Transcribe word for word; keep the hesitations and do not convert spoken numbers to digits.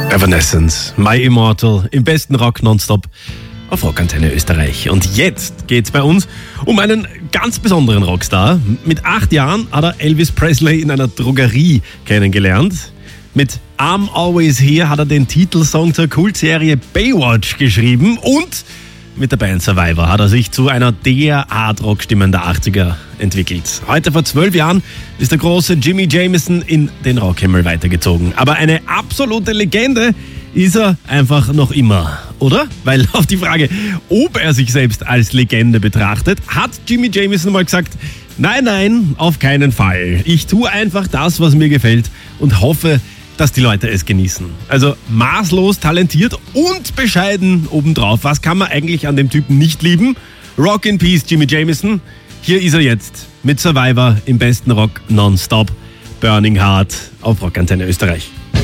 Evanescence, My Immortal, im besten Rock nonstop auf Rockantenne Österreich. Und jetzt geht's bei uns um einen ganz besonderen Rockstar. Mit acht Jahren hat er Elvis Presley in einer Drogerie kennengelernt. Mit I'm Always Here hat er den Titelsong zur Kultserie Baywatch geschrieben und mit der Band Survivor hat er sich zu einer der Hard-Rock-Stimmen der achtziger entwickelt. Heute vor zwölf Jahren ist der große Jimmy Jamison in den Rockhimmel weitergezogen. Aber eine absolute Legende ist er einfach noch immer, oder? Weil auf die Frage, ob er sich selbst als Legende betrachtet, hat Jimmy Jamison mal gesagt, nein, nein, auf keinen Fall. Ich tue einfach das, was mir gefällt und hoffe, dass die Leute es genießen. Also maßlos talentiert und bescheiden obendrauf. Was kann man eigentlich an dem Typen nicht lieben? Rock in Peace, Jimmy Jamison. Hier ist er jetzt mit Survivor im besten Rock nonstop. Burning Heart auf Rockantenne Österreich.